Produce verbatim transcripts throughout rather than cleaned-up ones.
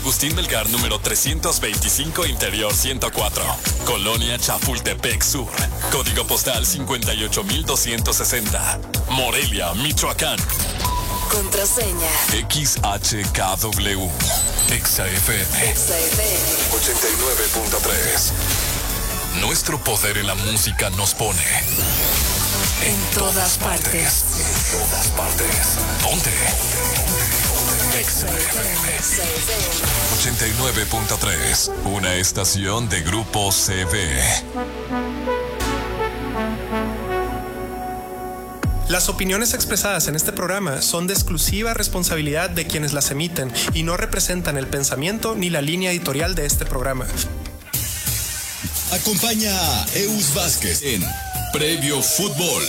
Agustín Melgar, número trescientos veinticinco, Interior ciento cuatro. Colonia Chapultepec Sur. Código postal cincuenta y ocho mil doscientos sesenta. Morelia, Michoacán. Contraseña X H K W. Exa F M. Exa F M ochenta y nueve punto tres. Nuestro poder en la música nos pone en todas partes. En todas partes. Ponte. Exa F M ochenta y nueve punto tres. Una estación de Grupo C V. Las opiniones expresadas en este programa son de exclusiva responsabilidad de quienes las emiten y no representan el pensamiento ni la línea editorial de este programa. Acompaña a Eus Vázquez en Previo Fútbol.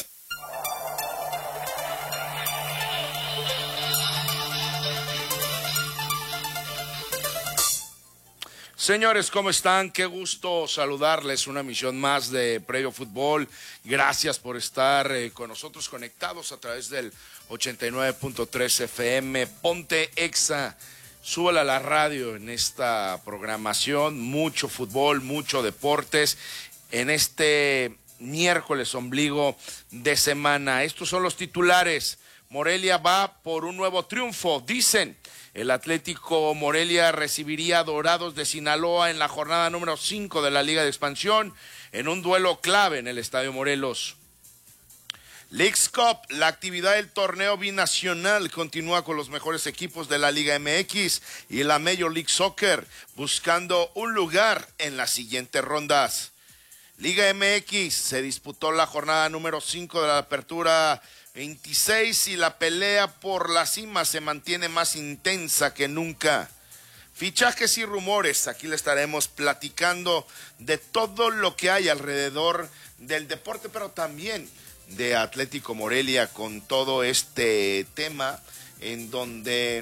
Señores, ¿cómo están? Qué gusto saludarles. Una emisión más de Previo Fútbol. Gracias por estar eh, con nosotros conectados a través del ochenta y nueve punto tres F M. Ponte Exa. Súbala a la radio en esta programación. Mucho fútbol, mucho deportes. En este miércoles ombligo de semana. Estos son los titulares. Morelia va por un nuevo triunfo, dicen. El Atlético Morelia recibiría a Dorados de Sinaloa en la jornada número cinco de la Liga de Expansión en un duelo clave en el Estadio Morelos. Leagues Cup, la actividad del torneo binacional continúa con los mejores equipos de la Liga M X y la Major League Soccer buscando un lugar en las siguientes rondas. Liga M X, se disputó la jornada número cinco de la apertura veintiséis y la pelea por la cima se mantiene más intensa que nunca. Fichajes y rumores, aquí le estaremos platicando de todo lo que hay alrededor del deporte, pero también de Atlético Morelia con todo este tema en donde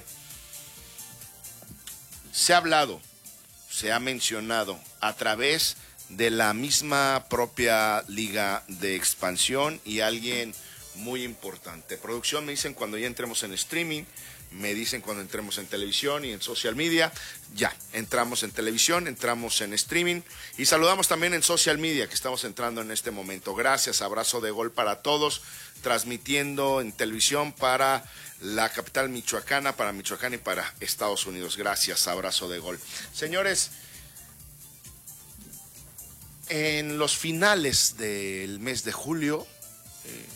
se ha hablado, se ha mencionado a través de la misma propia Liga de Expansión y alguien muy importante. Producción, me dicen cuando ya entremos en streaming, me dicen cuando entremos en televisión y en social media. Ya, entramos en televisión, entramos en streaming y saludamos también en social media que estamos entrando en este momento. Gracias, abrazo de gol para todos, transmitiendo en televisión para la capital michoacana, para Michoacán y para Estados Unidos. Gracias, abrazo de gol. Señores, en los finales del mes de julio, eh,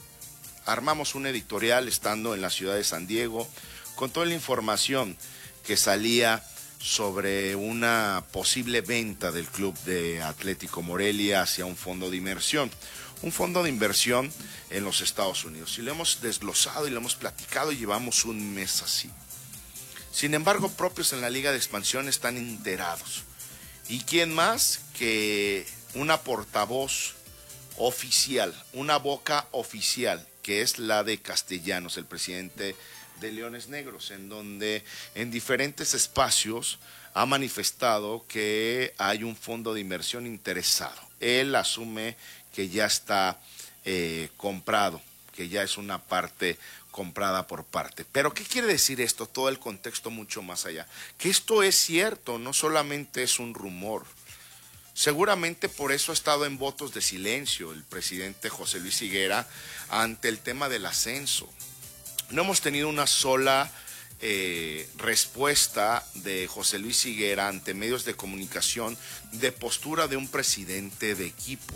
armamos un editorial estando en la ciudad de San Diego con toda la información que salía sobre una posible venta del club de Atlético Morelia hacia un fondo de inversión. Un fondo de inversión en los Estados Unidos. Y lo hemos desglosado y lo hemos platicado y llevamos un mes así. Sin embargo, propios en la Liga de Expansión están enterados. ¿Y quién más que una portavoz oficial, una boca oficial, que es la de Castellanos, el presidente de Leones Negros, en donde en diferentes espacios ha manifestado que hay un fondo de inversión interesado? Él asume que ya está eh, comprado, que ya es una parte comprada por parte. Pero ¿qué quiere decir esto? Todo el contexto mucho más allá. Que esto es cierto, no solamente es un rumor. Seguramente por eso ha estado en votos de silencio el presidente José Luis Higuera ante el tema del ascenso. No hemos tenido una sola eh, respuesta de José Luis Higuera ante medios de comunicación de postura de un presidente de equipo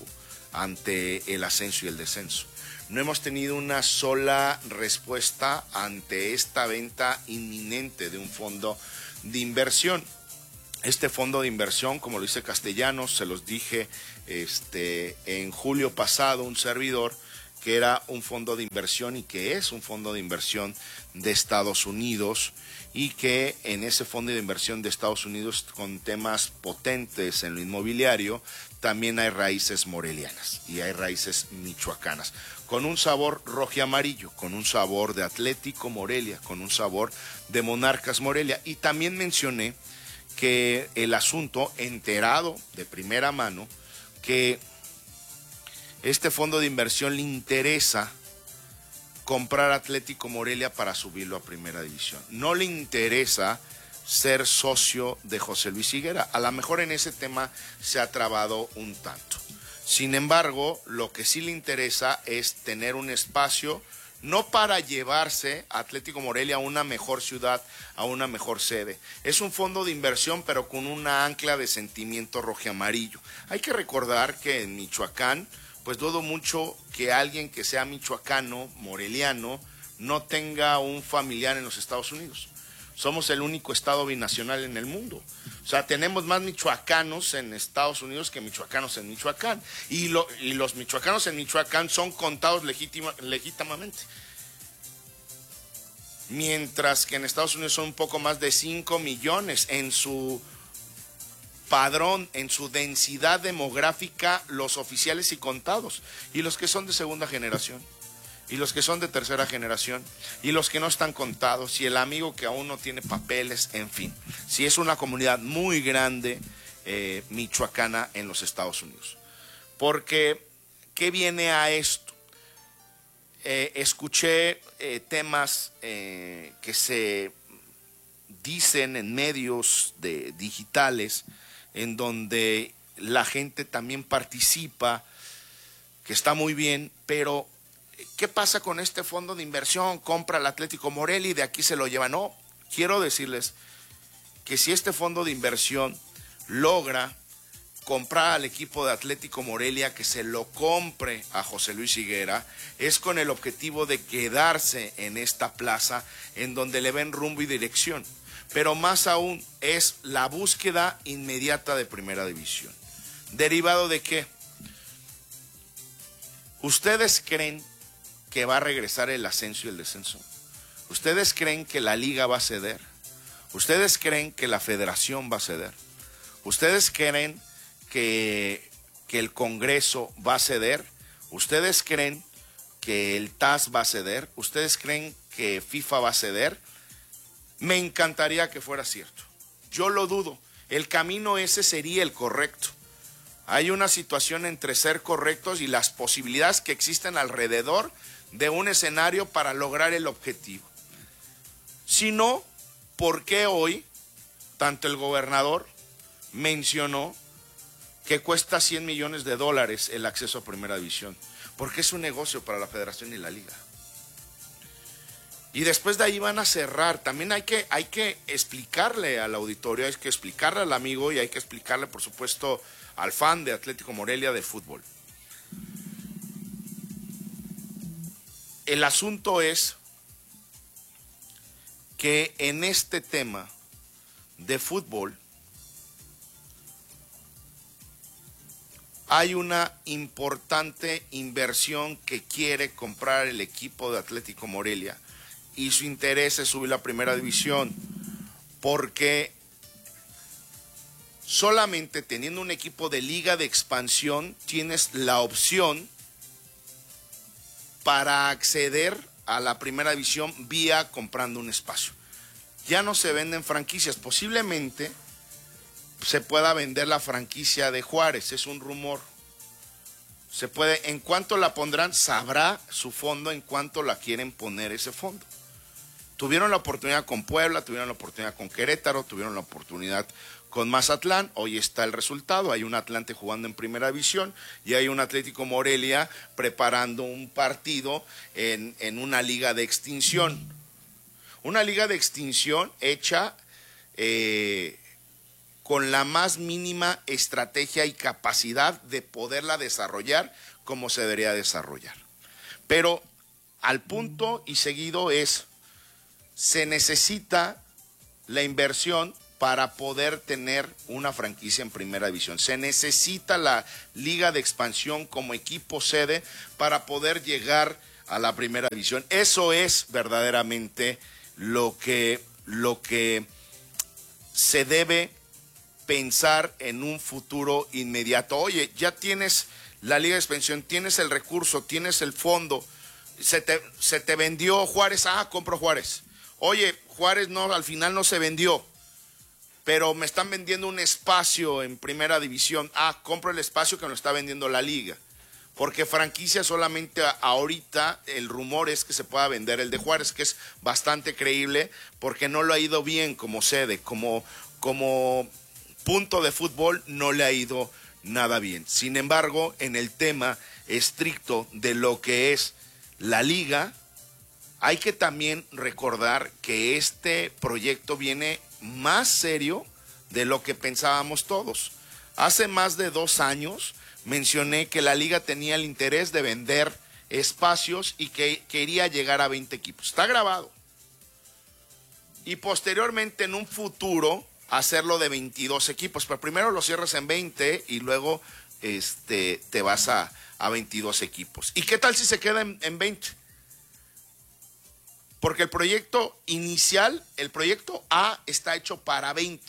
ante el ascenso y el descenso. No hemos tenido una sola respuesta ante esta venta inminente de un fondo de inversión. Este fondo de inversión, como lo dice Castellanos, se los dije este, en julio pasado, un servidor, que era un fondo de inversión y que es un fondo de inversión de Estados Unidos y que en ese fondo de inversión de Estados Unidos con temas potentes en lo inmobiliario, también hay raíces morelianas y hay raíces michoacanas, con un sabor rojo y amarillo, con un sabor de Atlético Morelia, con un sabor de Monarcas Morelia. Y también mencioné que el asunto, enterado de primera mano, que este fondo de inversión le interesa comprar Atlético Morelia para subirlo a primera división. No le interesa ser socio de José Luis Higuera. A lo mejor en ese tema se ha trabado un tanto. Sin embargo, lo que sí le interesa es tener un espacio, no para llevarse a Atlético Morelia a una mejor ciudad, a una mejor sede. Es un fondo de inversión, pero con una ancla de sentimiento rojiamarillo. Hay que recordar que en Michoacán, pues dudo mucho que alguien que sea michoacano, moreliano, no tenga un familiar en los Estados Unidos. Somos el único estado binacional en el mundo. O sea, tenemos más michoacanos en Estados Unidos que michoacanos en Michoacán. Y, lo, y los michoacanos en Michoacán son contados legítima, legítimamente. Mientras que en Estados Unidos son un poco más de cinco millones en su padrón, en su densidad demográfica, los oficiales y contados. Y los que son de segunda generación. Y los que son de tercera generación, y los que no están contados, y el amigo que aún no tiene papeles, en fin. Sí, es una comunidad muy grande eh, michoacana en los Estados Unidos. Porque, ¿qué viene a esto? Eh, escuché eh, temas eh, que se dicen en medios de, digitales, en donde la gente también participa, que está muy bien, pero ¿qué pasa con este fondo de inversión? Compra el Atlético Morelia y de aquí se lo lleva. No, quiero decirles que si este fondo de inversión logra comprar al equipo de Atlético Morelia, que se lo compre a José Luis Higuera, es con el objetivo de quedarse en esta plaza en donde le ven rumbo y dirección. Pero más aún es la búsqueda inmediata de primera división. ¿Derivado de qué? ¿Ustedes creen que va a regresar el ascenso y el descenso? ¿Ustedes creen que la liga va a ceder? ¿Ustedes creen que la federación va a ceder? ¿Ustedes creen que, que el Congreso va a ceder? ¿Ustedes creen que el T A S va a ceder? ¿Ustedes creen que FIFA va a ceder? Me encantaría que fuera cierto. Yo lo dudo. El camino ese sería el correcto. Hay una situación entre ser correctos y las posibilidades que existen alrededor de un escenario para lograr el objetivo. Si no, ¿por qué hoy tanto el gobernador mencionó que cuesta cien millones de dólares el acceso a Primera División? Porque es un negocio para la Federación y la Liga. Y después de ahí van a cerrar. También hay que, hay que explicarle al auditorio, hay que explicarle al amigo y hay que explicarle, por supuesto, al fan de Atlético Morelia de fútbol. El asunto es que en este tema de fútbol hay una importante inversión que quiere comprar el equipo de Atlético Morelia y su interés es subir a Primera División, porque solamente teniendo un equipo de liga de expansión tienes la opción para acceder a la Primera División vía comprando un espacio. Ya no se venden franquicias, posiblemente se pueda vender la franquicia de Juárez, es un rumor. Se puede, en cuanto la pondrán, sabrá su fondo en cuanto la quieren poner ese fondo. Tuvieron la oportunidad con Puebla, tuvieron la oportunidad con Querétaro, tuvieron la oportunidad con Mazatlán. Hoy está el resultado, hay un Atlante jugando en Primera División y hay un Atlético Morelia preparando un partido en, en una liga de extinción. Una liga de extinción hecha eh, con la más mínima estrategia y capacidad de poderla desarrollar como se debería desarrollar. Pero al punto y seguido es, se necesita la inversión para poder tener una franquicia en Primera División. Se necesita la liga de expansión como equipo sede para poder llegar a la Primera División. Eso es verdaderamente lo que, lo que se debe pensar en un futuro inmediato. Oye, ya tienes la liga de expansión, tienes el recurso, tienes el fondo, se te, se te vendió Juárez, ah, compro Juárez. Oye, Juárez no, al final no se vendió, pero me están vendiendo un espacio en Primera División. Ah, compro el espacio que me lo está vendiendo la liga. porque franquicia solamente ahorita el rumor es que se pueda vender el de Juárez, que es bastante creíble porque no lo ha ido bien como sede, como, como punto de fútbol no le ha ido nada bien. Sin embargo, en el tema estricto de lo que es la liga, hay que también recordar que este proyecto viene más serio de lo que pensábamos todos. Hace más de dos años mencioné que la liga tenía el interés de vender espacios y que quería llegar a veinte equipos. Está grabado. Y posteriormente, en un futuro, hacerlo de veintidós equipos. Pero primero lo cierras en veinte y luego este, te vas a, a veintidós equipos. ¿Y qué tal si se queda en, en veinte? Porque el proyecto inicial, el proyecto A está hecho para veinte.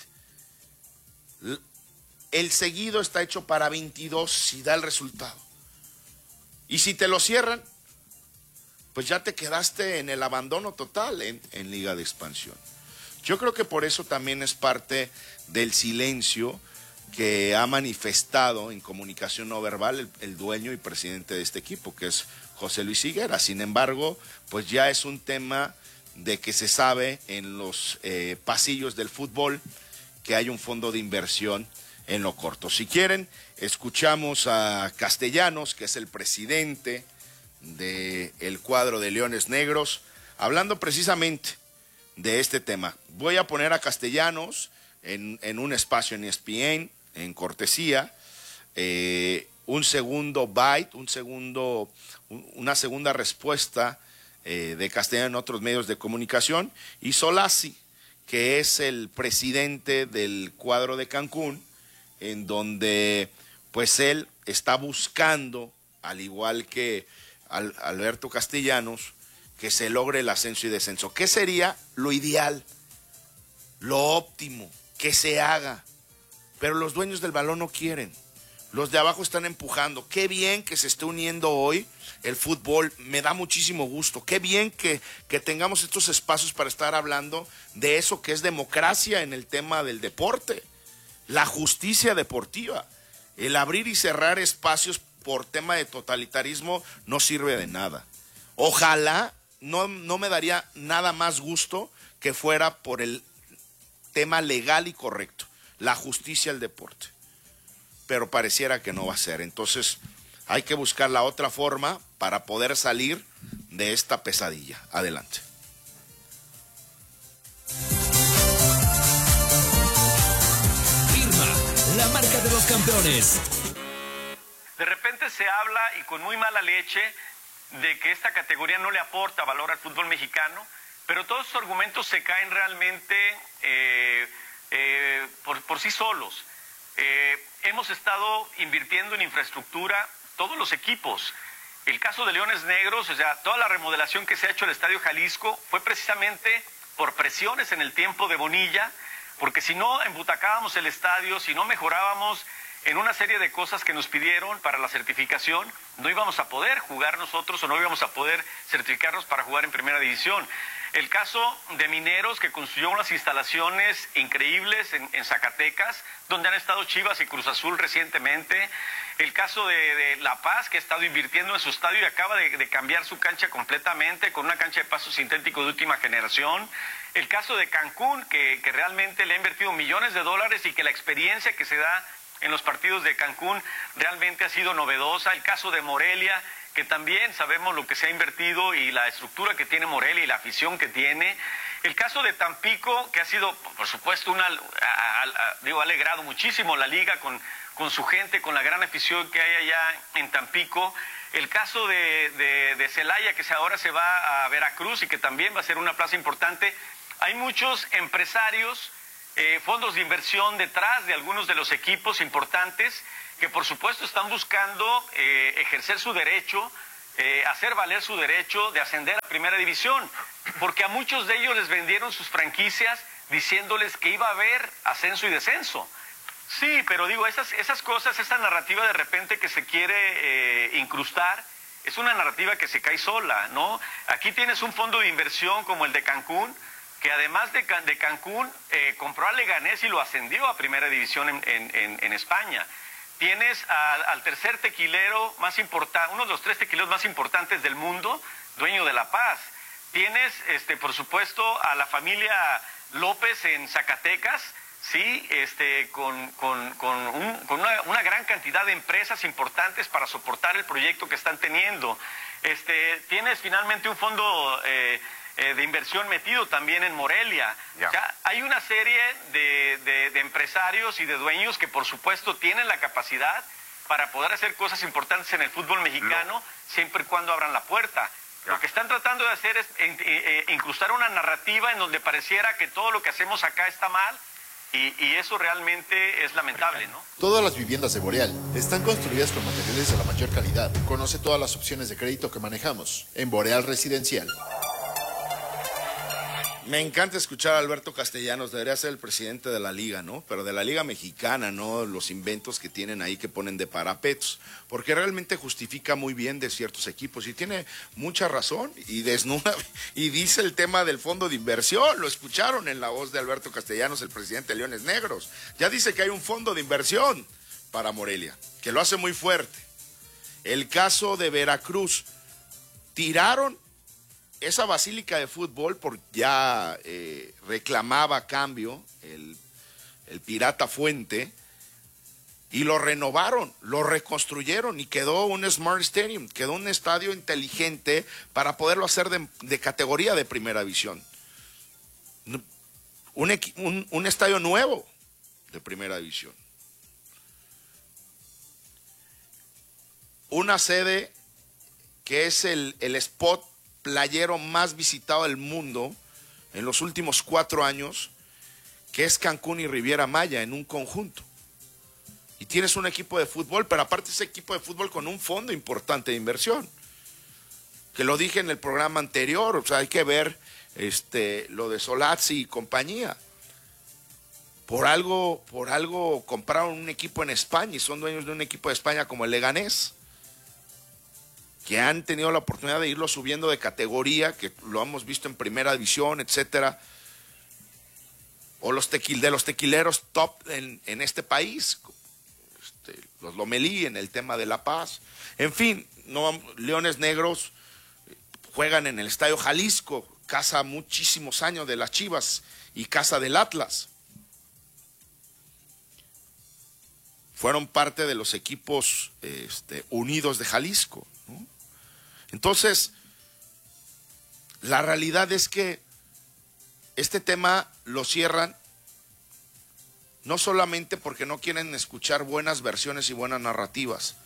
El seguido está hecho para veintidós si da el resultado. Y si te lo cierran, pues ya te quedaste en el abandono total en, en Liga de Expansión. Yo creo que por eso también es parte del silencio que ha manifestado en comunicación no verbal el, el dueño y presidente de este equipo, que es José Luis Higuera. Sin embargo, pues ya es un tema de que se sabe en los eh, pasillos del fútbol que hay un fondo de inversión en lo corto. Si quieren, escuchamos a Castellanos, que es el presidente del cuadro de Leones Negros, hablando precisamente de este tema. Voy a poner a Castellanos en, en un espacio en E S P N, en cortesía, eh, un segundo bite, un segundo, un, una segunda respuesta eh, de Castellanos en otros medios de comunicación, y Solasi, que es el presidente del cuadro de Cancún, en donde pues él está buscando, al igual que Al, Alberto Castellanos, que se logre el ascenso y descenso. ¿Qué sería lo ideal, lo óptimo, que se haga? Pero los dueños del balón no quieren. Los de abajo están empujando. Qué bien que se esté uniendo hoy el fútbol. Me da muchísimo gusto. Qué bien que, que tengamos estos espacios para estar hablando de eso que es democracia en el tema del deporte. La justicia deportiva. El abrir y cerrar espacios por tema de totalitarismo no sirve de nada. Ojalá, no, no me daría nada más gusto que fuera por el tema legal y correcto, la justicia al deporte. Pero pareciera que no va a ser. Entonces hay que buscar la otra forma para poder salir de esta pesadilla. Adelante. Firma la marca de los campeones. De repente se habla, y con muy mala leche, de que esta categoría no le aporta valor al fútbol mexicano, pero todos esos argumentos se caen realmente eh, eh, por, por sí solos. Eh, hemos estado invirtiendo en infraestructura todos los equipos. El caso de Leones Negros, o sea, toda la remodelación que se ha hecho del Estadio Jalisco fue precisamente por presiones en el tiempo de Bonilla, porque si no embutacábamos el estadio, si no mejorábamos en una serie de cosas que nos pidieron para la certificación, no íbamos a poder jugar nosotros o no íbamos a poder certificarnos para jugar en primera división. El caso de Mineros, que construyó unas instalaciones increíbles en, en Zacatecas, donde han estado Chivas y Cruz Azul recientemente. El caso de, de La Paz, que ha estado invirtiendo en su estadio y acaba de, de cambiar su cancha completamente con una cancha de paso sintético de última generación. El caso de Cancún, que, que realmente le ha invertido millones de dólares y que la experiencia que se da en los partidos de Cancún realmente ha sido novedosa. El caso de Morelia, que también sabemos lo que se ha invertido y la estructura que tiene Morelia y la afición que tiene. El caso de Tampico, que ha sido, por supuesto, una, a, a, a, digo, ha alegrado muchísimo la liga con, con su gente, con la gran afición que hay allá en Tampico. El caso de, de, de Celaya, que ahora se va a Veracruz y que también va a ser una plaza importante. Hay muchos empresarios, Eh, fondos de inversión detrás de algunos de los equipos importantes que por supuesto están buscando eh, ejercer su derecho, eh, hacer valer su derecho de ascender a primera división, porque a muchos de ellos les vendieron sus franquicias diciéndoles que iba a haber ascenso y descenso. Sí, pero digo, esas, esas cosas, esa narrativa de repente que se quiere eh, incrustar, es una narrativa que se cae sola, ¿no? Aquí tienes un fondo de inversión como el de Cancún, que además de, Can de Cancún, eh, compró a Leganés y lo ascendió a primera división en, en, en, en España. tienes al, al tercer tequilero más importante, uno de los tres tequileros más importantes del mundo, dueño de La Paz. Tienes, este, por supuesto, a la familia López en Zacatecas, sí, este, con, con, con, un, con una, una gran cantidad de empresas importantes para soportar el proyecto que están teniendo. Este, tienes finalmente un fondo eh, eh, de inversión metido también en Morelia. Ya. O sea, hay una serie de, de, de empresarios y de dueños que, por supuesto, tienen la capacidad para poder hacer cosas importantes en el fútbol mexicano, no. siempre y cuando abran la puerta. Ya. Lo que están tratando de hacer es eh, eh, incrustar una narrativa en donde pareciera que todo lo que hacemos acá está mal, y, y eso realmente es lamentable, ¿no? Todas las viviendas de Boreal están construidas con materiales de la mayor calidad. Conoce todas las opciones de crédito que manejamos en Boreal Residencial. Me encanta escuchar a Alberto Castellanos, debería ser el presidente de la liga, ¿no? Pero de la liga mexicana, ¿no? Los inventos que tienen ahí que ponen de parapetos, porque realmente justifica muy bien de ciertos equipos y tiene mucha razón y desnuda y dice el tema del fondo de inversión, lo escucharon en la voz de Alberto Castellanos, el presidente de Leones Negros. Ya dice que hay un fondo de inversión para Morelia, que lo hace muy fuerte. El caso de Veracruz, tiraron esa basílica de fútbol porque ya eh, reclamaba cambio el, el Pirata Fuente y lo renovaron, lo reconstruyeron y quedó un Smart Stadium, quedó un estadio inteligente para poderlo hacer de, de categoría de primera división. Un, un, un estadio nuevo de primera división. Una sede que es el, el spot playero más visitado del mundo en los últimos cuatro años, que es Cancún y Riviera Maya en un conjunto. Y tienes un equipo de fútbol, pero aparte ese equipo de fútbol con un fondo importante de inversión, que lo dije en el programa anterior, o sea, hay que ver este, lo de Solazzi y compañía. Por algo, por algo compraron un equipo en España y son dueños de un equipo de España como el Leganés, que han tenido la oportunidad de irlo subiendo de categoría, que lo hemos visto en primera división, etcétera, o los tequil, de los tequileros top en, en este país, este, los Lomelí en el tema de La Paz, en fin, no, Leones Negros juegan en el Estadio Jalisco, casa muchísimos años de las Chivas y casa del Atlas. Fueron parte de los equipos este, unidos de Jalisco, ¿no? Entonces, la realidad es que este tema lo cierran no solamente porque no quieren escuchar buenas versiones y buenas narrativas,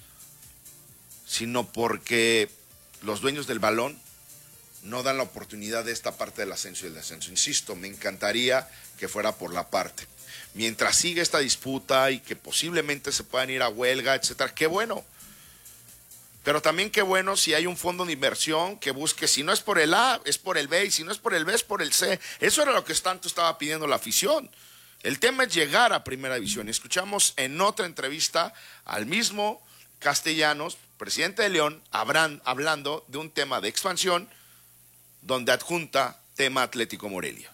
sino porque los dueños del balón no dan la oportunidad de esta parte del ascenso y el descenso. Insisto, me encantaría que fuera por la parte. Mientras sigue esta disputa y que posiblemente se puedan ir a huelga, etcétera, qué bueno. Pero también qué bueno si hay un fondo de inversión que busque, si no es por el A, es por el B, y si no es por el B, es por el C. Eso era lo que tanto estaba pidiendo la afición. El tema es llegar a primera división. Escuchamos en otra entrevista al mismo Castellanos, presidente de León, habrán, hablando de un tema de expansión, donde adjunta tema Atlético Morelia.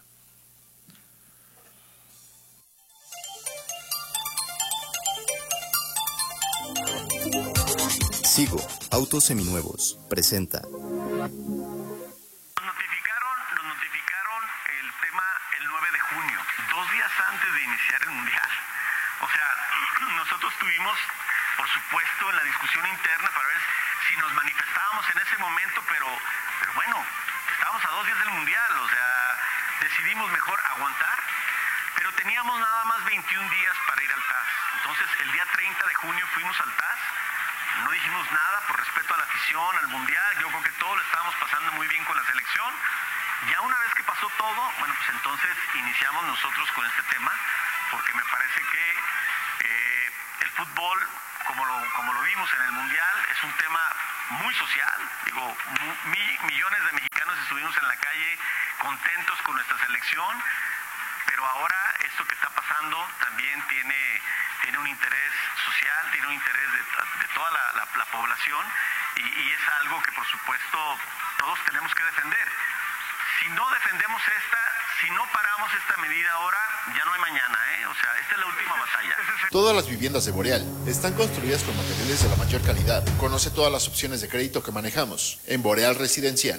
Sigo, Autos Seminuevos, presenta. Nos notificaron, nos notificaron el tema el nueve de junio, dos días antes de iniciar el Mundial. O sea, nosotros tuvimos, por supuesto, en la discusión interna para ver si nos manifestábamos en ese momento, pero, pero bueno, estábamos a dos días del Mundial, o sea, decidimos mejor aguantar, pero teníamos nada más veintiún días para ir al T A S. Entonces, el día treinta de junio fuimos al T A S. No dijimos nada por respeto a la afición, al Mundial. Yo creo que todos lo estábamos pasando muy bien con la selección. Ya una vez que pasó todo, bueno, pues entonces iniciamos nosotros con este tema, porque me parece que eh, el fútbol, como lo, como lo vimos en el Mundial, es un tema muy social. Digo, mi, millones de mexicanos estuvimos en la calle contentos con nuestra selección, pero ahora esto que está pasando también tiene... tiene un interés social, tiene un interés de, de toda la, la, la población y, y es algo que por supuesto todos tenemos que defender. Si no defendemos esta, si no paramos esta medida ahora, ya no hay mañana, ¿eh? O sea, esta es la última batalla. Todas las viviendas de Boreal están construidas con materiales de la mayor calidad. Conoce todas las opciones de crédito que manejamos en Boreal Residencial.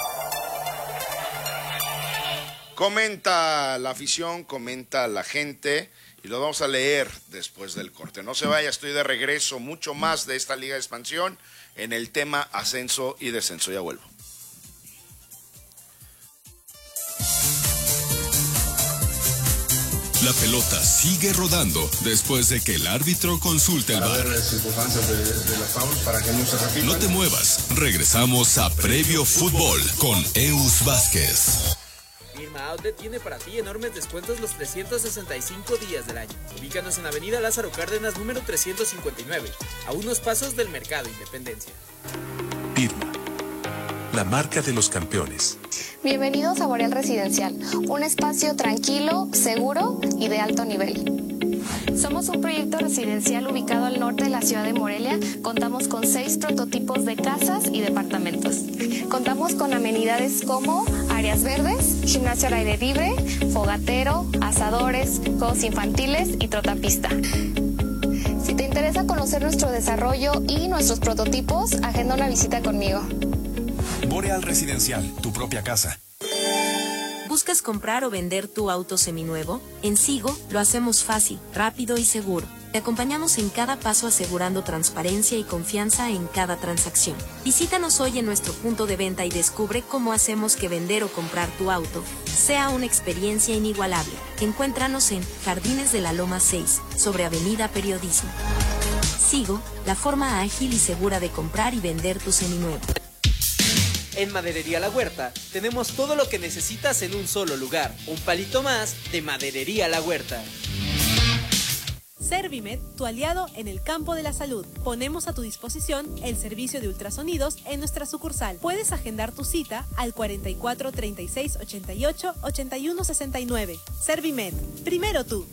Comenta la afición, comenta la gente y lo vamos a leer después del corte. No se vaya, estoy de regreso, mucho más de esta Liga de Expansión en el tema ascenso y descenso. Ya vuelvo. La pelota sigue rodando después de que el árbitro consulte el V A R. No te muevas, regresamos a Previo Fútbol con Eus Vázquez. Irma Outlet tiene para ti enormes descuentos los trescientos sesenta y cinco días del año. Ubícanos en Avenida Lázaro Cárdenas número trescientos cincuenta y nueve, a unos pasos del Mercado Independencia. Irma, la marca de los campeones. Bienvenidos a Boreal Residencial, un espacio tranquilo, seguro y de alto nivel. Somos un proyecto residencial ubicado al norte de la ciudad de Morelia. Contamos con seis prototipos de casas y departamentos. Contamos con amenidades como áreas verdes, gimnasio al aire libre, fogatero, asadores, juegos infantiles y trotapista. Si te interesa conocer nuestro desarrollo y nuestros prototipos, agenda una visita conmigo. Boreal Residencial, tu propia casa. ¿Buscas comprar o vender tu auto seminuevo? En Sigo lo hacemos fácil, rápido y seguro. Te acompañamos en cada paso asegurando transparencia y confianza en cada transacción. Visítanos hoy en nuestro punto de venta y descubre cómo hacemos que vender o comprar tu auto sea una experiencia inigualable. Encuéntranos en Jardines de la Loma seis, sobre Avenida Periodismo. Sigo, la forma ágil y segura de comprar y vender tu seminuevo. En Maderería La Huerta tenemos todo lo que necesitas en un solo lugar. Un palito más de Maderería La Huerta. Servimed, tu aliado en el campo de la salud. Ponemos a tu disposición el servicio de ultrasonidos en nuestra sucursal. Puedes agendar tu cita al cuarenta y cuatro, treinta y seis, ochenta y ocho, ochenta y uno, sesenta y nueve. Servimed, primero tú.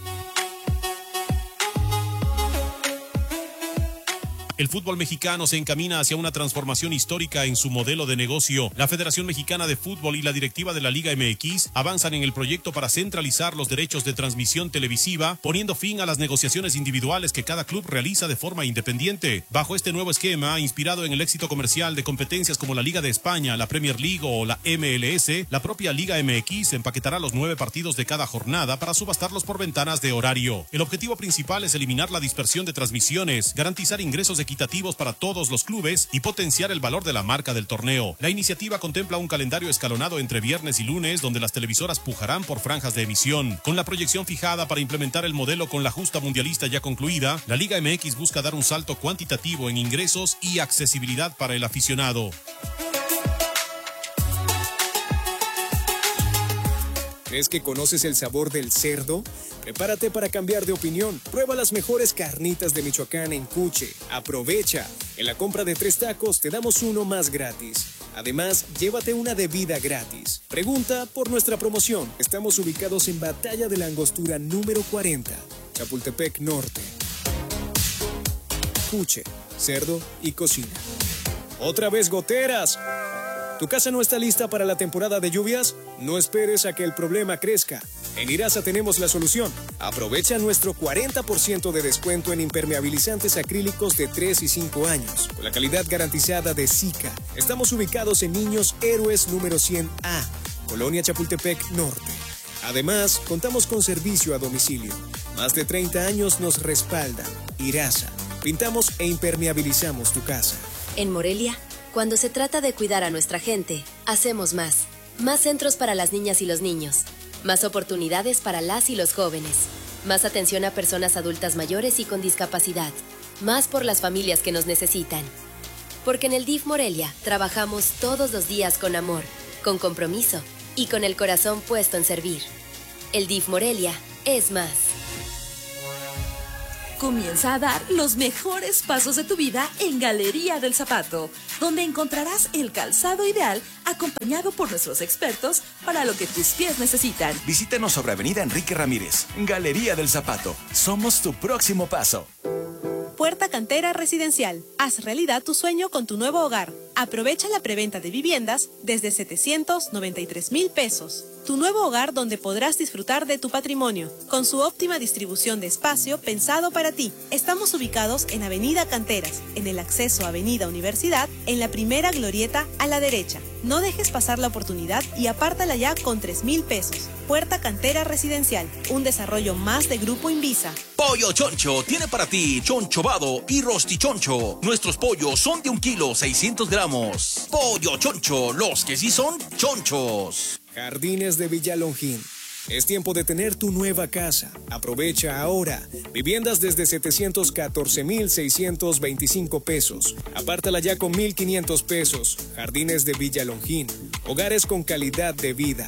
El fútbol mexicano se encamina hacia una transformación histórica en su modelo de negocio. La Federación Mexicana de Fútbol y la directiva de la Liga M X avanzan en el proyecto para centralizar los derechos de transmisión televisiva, poniendo fin a las negociaciones individuales que cada club realiza de forma independiente. Bajo este nuevo esquema, inspirado en el éxito comercial de competencias como la Liga de España, la Premier League o la M L S, la propia Liga M X empaquetará los nueve partidos de cada jornada para subastarlos por ventanas de horario. El objetivo principal es eliminar la dispersión de transmisiones, garantizar ingresos equitativos para todos los clubes y potenciar el valor de la marca del torneo. La iniciativa contempla un calendario escalonado entre viernes y lunes, donde las televisoras pujarán por franjas de emisión. Con la proyección fijada para implementar el modelo con la justa mundialista ya concluida, la Liga M X busca dar un salto cuantitativo en ingresos y accesibilidad para el aficionado. ¿Crees que conoces el sabor del cerdo? Prepárate para cambiar de opinión. Prueba las mejores carnitas de Michoacán en Cuche. Aprovecha. En la compra de tres tacos te damos uno más gratis. Además, llévate una bebida gratis. Pregunta por nuestra promoción. Estamos ubicados en Batalla de la Angostura número cuarenta, Chapultepec Norte. Cuche, cerdo y cocina. ¡Otra vez goteras! ¿Tu casa no está lista para la temporada de lluvias? No esperes a que el problema crezca. En Irasa tenemos la solución. Aprovecha nuestro cuarenta por ciento de descuento en impermeabilizantes acrílicos de tres y cinco años, con la calidad garantizada de Sika. Estamos ubicados en Niños Héroes número cien A, Colonia Chapultepec Norte. Además, contamos con servicio a domicilio. Más de treinta años nos respaldan. Irasa. Pintamos e impermeabilizamos tu casa. En Morelia, cuando se trata de cuidar a nuestra gente, hacemos más. Más centros para las niñas y los niños. Más oportunidades para las y los jóvenes. Más atención a personas adultas mayores y con discapacidad. Más por las familias que nos necesitan. Porque en el D I F Morelia trabajamos todos los días con amor, con compromiso y con el corazón puesto en servir. El D I F Morelia es más. Comienza a dar los mejores pasos de tu vida en Galería del Zapato, donde encontrarás el calzado ideal acompañado por nuestros expertos para lo que tus pies necesitan. Visítanos sobre Avenida Enrique Ramírez. Galería del Zapato. Somos tu próximo paso. Puerta Cantera Residencial. Haz realidad tu sueño con tu nuevo hogar. Aprovecha la preventa de viviendas desde setecientos noventa y tres mil pesos. tu nuevo hogar donde podrás disfrutar de tu patrimonio, con su óptima distribución de espacio pensado para ti. Estamos ubicados en Avenida Canteras, en el acceso a Avenida Universidad, en la primera glorieta a la derecha. No dejes pasar la oportunidad y apártala ya con tres mil pesos. Puerta Cantera Residencial, un desarrollo más de Grupo Invisa. Pollo Choncho tiene para ti chonchovado y rostichoncho. Nuestros pollos son de un kilo seiscientos gramos. Pollo Choncho, los que sí son chonchos. Jardines de Villalongín. Es tiempo de tener tu nueva casa. Aprovecha ahora. Viviendas desde setecientos catorce mil seiscientos veinticinco pesos. Apártala ya con mil quinientos pesos. Jardines de Villalongín. Hogares con calidad de vida.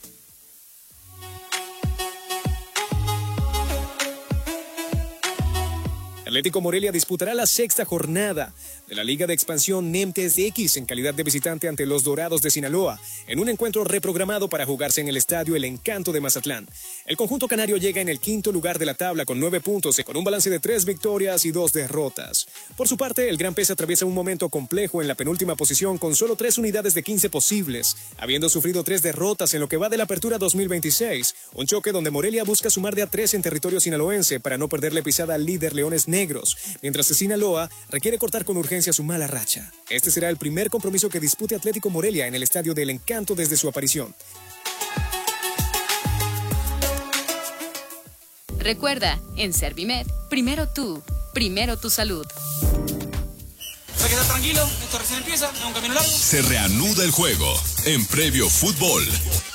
Atlético Morelia disputará la sexta jornada de la Liga de Expansión Nemtes X en calidad de visitante ante los Dorados de Sinaloa, en un encuentro reprogramado para jugarse en el estadio El Encanto de Mazatlán. El conjunto canario llega en el quinto lugar de la tabla con nueve puntos, con un balance de tres victorias y dos derrotas. Por su parte, el Gran Pez atraviesa un momento complejo en la penúltima posición con solo tres unidades de quince posibles, habiendo sufrido tres derrotas en lo que va de la apertura dos mil veintiséis, un choque donde Morelia busca sumar de a tres en territorio sinaloense para no perderle pisada al líder Leones Negros, mientras que Sinaloa requiere cortar con urgencia su mala racha. Este será el primer compromiso que dispute Atlético Morelia en el Estadio del Encanto desde su aparición. Recuerda, en Servimed, primero tú, primero tu salud. Se queda tranquilo, esto recién empieza, es un camino largo. Se reanuda el juego en Previo Fútbol.